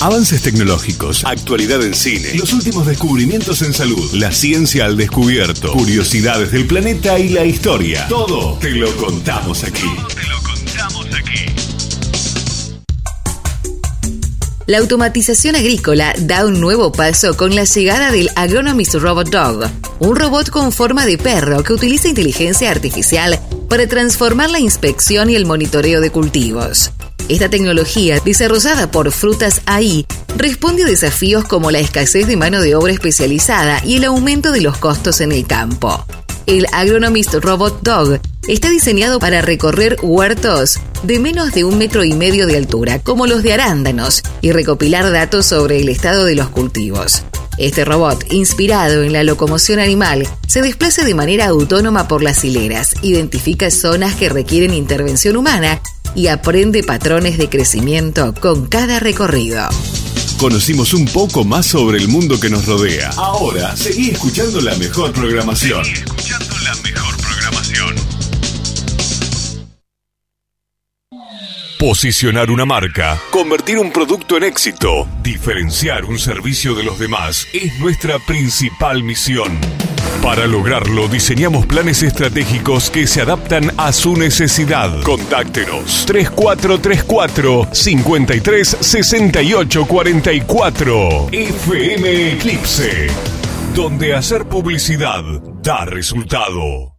Avances tecnológicos, actualidad en cine, los últimos descubrimientos en salud, la ciencia al descubierto, curiosidades del planeta y la historia. Todo te lo contamos aquí. La automatización agrícola da un nuevo paso con la llegada del Agronomist Robot Dog, un robot con forma de perro que utiliza inteligencia artificial para transformar la inspección y el monitoreo de cultivos. Esta tecnología, desarrollada por Frutas AI, responde a desafíos como la escasez de mano de obra especializada y el aumento de los costos en el campo. El Agronomist Robot Dog está diseñado para recorrer huertos de menos de 1,5 metros de altura, como los de arándanos, y recopilar datos sobre el estado de los cultivos. Este robot, inspirado en la locomoción animal, se desplaza de manera autónoma por las hileras, identifica zonas que requieren intervención humana y aprende patrones de crecimiento con cada recorrido. Conocimos un poco más sobre el mundo que nos rodea. Ahora, seguí escuchando la mejor programación. Posicionar una marca, convertir un producto en éxito, diferenciar un servicio de los demás es nuestra principal misión. Para lograrlo, diseñamos planes estratégicos que se adaptan a su necesidad. Contáctenos 3434-536844. FM Eclipse, donde hacer publicidad da resultado.